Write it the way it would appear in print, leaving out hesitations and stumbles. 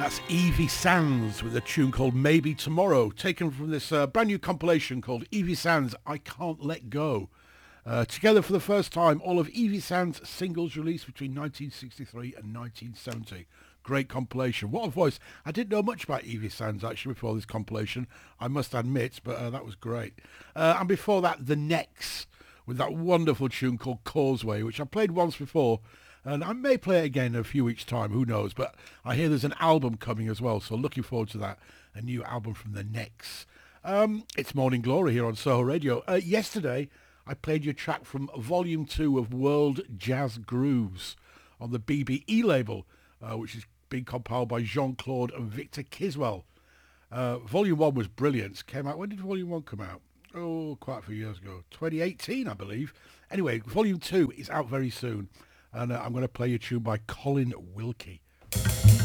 That's Evie Sands with a tune called Maybe Tomorrow, taken from this brand new compilation called Evie Sands, I Can't Let Go. Together for the first time, all of Evie Sands' singles released between 1963 and 1970. Great compilation. What a voice. I didn't know much about Evie Sands actually before this compilation, I must admit, but that was great. And before that, The Necks with that wonderful tune called Causeway, which I played once before, and I may play it again in a few weeks' time, who knows, but I hear there's an album coming as well, so looking forward to that, a new album from The Necks. It's Morning Glory here on Soho Radio. Yesterday, I played you a track from Volume 2 of World Jazz Grooves on the BBE label, which is being compiled by Jean-Claude and Victor Kiswell. Volume 1 was brilliant. Came out, when did Volume 1 come out? Oh, quite a few years ago. 2018, I believe. Anyway, Volume 2 is out very soon. And I'm going to play you a tune by Colin Wilkie.